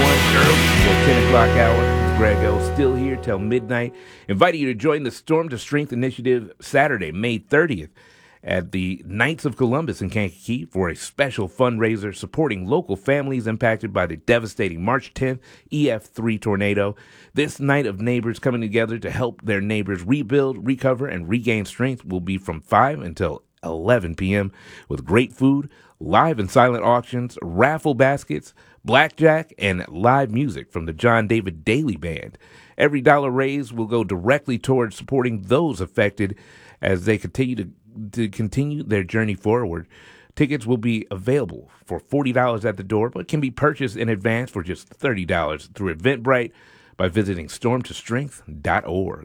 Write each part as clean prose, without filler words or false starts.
early till 10 o'clock hour. Greg O still here till midnight. Inviting you to join the Storm to Strength Initiative Saturday, May 30th at the Knights of Columbus in Kankakee for a special fundraiser supporting local families impacted by the devastating March 10th EF3 tornado. This night of neighbors coming together to help their neighbors rebuild, recover, and regain strength will be from 5 until 11 p.m. with great food, live and silent auctions, raffle baskets, blackjack, and live music from the John David Daly Band. Every dollar raised will go directly towards supporting those affected as they continue to continue their journey forward. Tickets will be available for $40 at the door, but can be purchased in advance for just $30 through Eventbrite by visiting stormtostrength.org.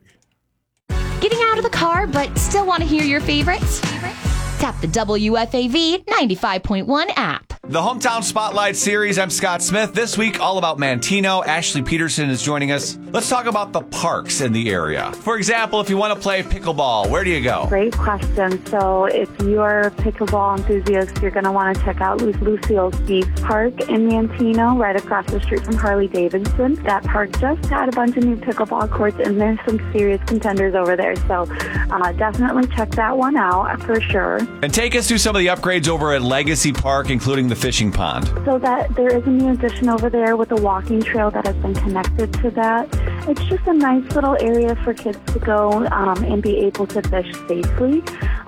Getting out of the car but still want to hear your favorites? Tap the WFAV 95.1 app. The Hometown Spotlight Series, I'm Scott Smith. This week, all about Manteno. Ashley Peterson is joining us. Let's talk about the parks in the area. For example, if you want to play pickleball, where do you go? Great question. So if you're a pickleball enthusiast, you're going to want to check out Lucille Steve's Park in Manteno, right across the street from Harley-Davidson. That park just had a bunch of new pickleball courts, and there's some serious contenders over there. So definitely check that one out for sure. And take us through some of the upgrades over at Legacy Park, including the fishing pond. So that there is a new addition over there with a walking trail that has been connected to that. It's just a nice little area for kids to go and be able to fish safely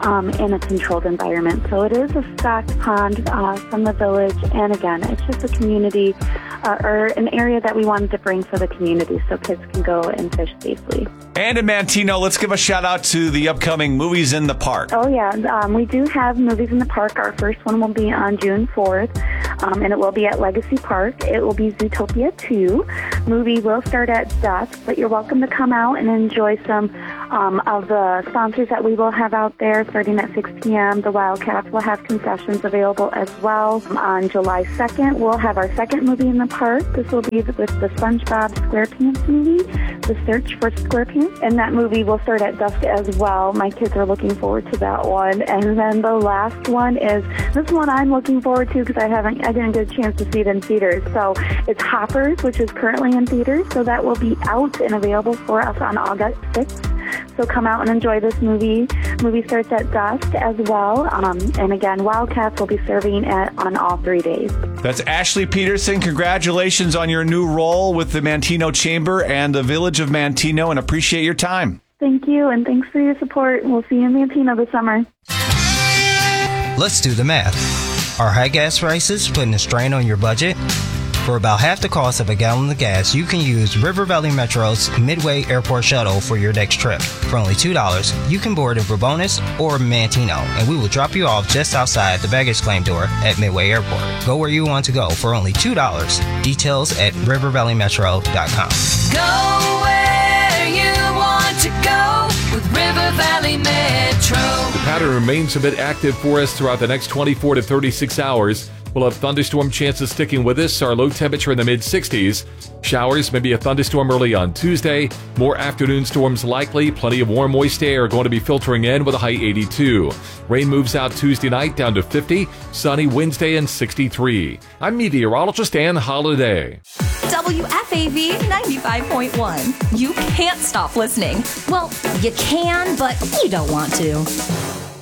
in a controlled environment. So it is a stocked pond from the village, and again, it's just a community or an area that we wanted to bring for the community so kids can go and fish safely. And in Manteno, let's give a shout out to the upcoming Movies in the Park. Oh yeah, we do have Movies in the Park. Our first one will be on June 4th, and it will be at Legacy Park. It will be Zootopia 2. Movie will start at dusk, but you're welcome to come out and enjoy some of the sponsors that we will have out there starting at 6 p.m. The Wildcats will have concessions available as well. On July 2nd, we'll have our second movie in the park. This will be with the SpongeBob SquarePants movie, The Search for SquarePants, and that movie will start at dusk as well. My kids are looking forward to that one. And then the last one is this one I'm looking forward to because I didn't get a chance to see it in theaters. So it's Hoppers, which is currently in theaters. So that will be out and available for us on August 6th. So come out and enjoy this movie. Movie starts at dusk as well. And again, Wildcats will be serving on all 3 days. That's Ashley Peterson. Congratulations on your new role with the Manteno Chamber and the Village of Manteno, and appreciate your time. Thank you, and thanks for your support. We'll see you in Manteno this summer. Let's do the math. Are high gas prices putting a strain on your budget? For about half the cost of a gallon of gas, you can use River Valley Metro's Midway Airport Shuttle for your next trip. For only $2, you can board in Verbonis or Manteno, and we will drop you off just outside the baggage claim door at Midway Airport. Go where you want to go for only $2. Details at rivervalleymetro.com. Go where you want to go with River Valley Metro. The pattern remains a bit active for us throughout the next 24 to 36 hours. We'll have thunderstorm chances sticking with us. Our low temperature in the mid-60s. Showers, maybe a thunderstorm early on Tuesday. More afternoon storms likely. Plenty of warm, moist air going to be filtering in with a high 82. Rain moves out Tuesday night down to 50. Sunny Wednesday and 63. I'm meteorologist Ann Holiday. WFAV 95.1. You can't stop listening. Well, you can, but you don't want to.